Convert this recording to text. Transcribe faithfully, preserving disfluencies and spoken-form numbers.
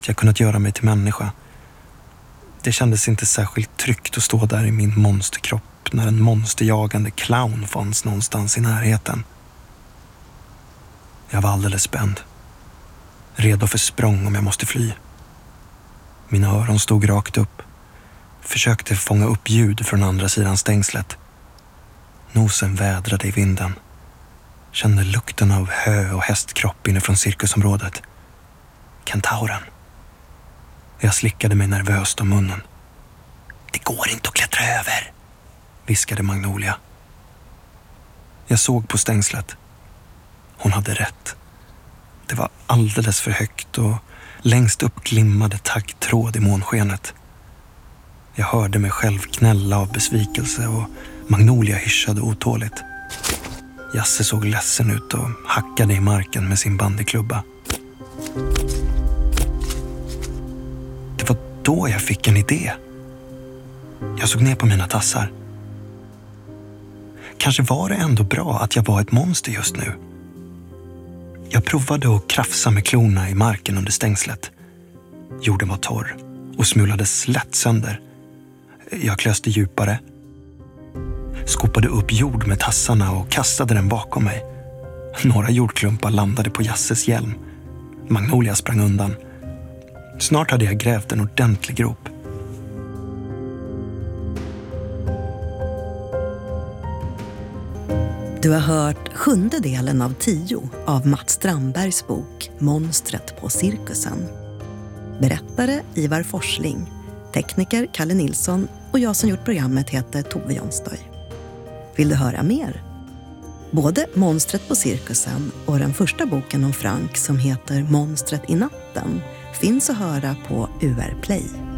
jag kunnat göra mig till människa. Det kändes inte särskilt tryggt att stå där i min monsterkropp när en monsterjagande clown fanns någonstans i närheten. Jag var alldeles spänd. Redo för språng om jag måste fly. Mina öron stod rakt upp. Försökte fånga upp ljud från andra sidan stängslet. Nosen vädrade i vinden. Kände lukten av hö och hästkropp inifrån cirkusområdet. Kentauren. Jag slickade mig nervöst om munnen. Det går inte att klättra över, viskade Magnolia. Jag såg på stängslet. Hon hade rätt. Det var alldeles för högt och längst upp glimmade taggtråd i månskenet. Jag hörde mig själv knälla av besvikelse och Magnolia hyschade otåligt. Jasse såg ledsen ut och hackade i marken med sin bandyklubba. Det var då jag fick en idé. Jag såg ner på mina tassar. Kanske var det ändå bra att jag var ett monster just nu. Jag provade att krafsa med klorna i marken under stängslet. Jorden var torr och smulades lätt sönder. Jag klöste djupare. Skopade upp jord med tassarna och kastade den bakom mig. Några jordklumpar landade på Jasses hjälm. Magnolia sprang undan. Snart hade jag grävt en ordentlig grop. Du har hört sjunde delen av tio av Mats Strandbergs bok Monstret på cirkusen. Berättare Ivar Forsling, tekniker Kalle Nilsson och jag som gjort programmet heter Tove Jonsdøy. Vill du höra mer? Både Monstret på cirkusen och den första boken om Frank som heter Monstret i natten finns att höra på U R Play.